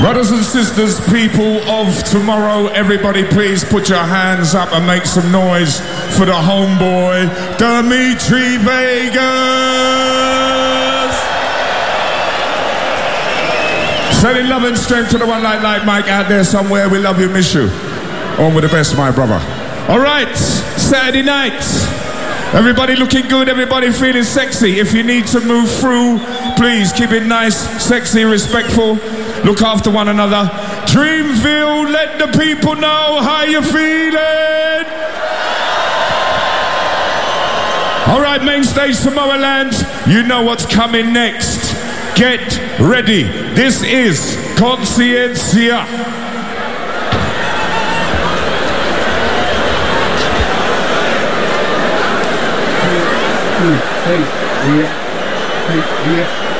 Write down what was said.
Brothers and sisters, people of tomorrow, everybody please put your hands up and make some noise for the homeboy, Dimitri Vegas! Sending love and strength to the one like Mike out there somewhere. We love you, miss you. On with the best, my brother. All right, Saturday night. Everybody looking good, everybody feeling sexy. If you need to move through, please keep it nice, sexy, respectful. Look after one another. Dreamville, let the people know how you're feeling. All right, main stage Tomorrowland. You know what's coming next. Get ready. This is Conciencia. Hey, yeah.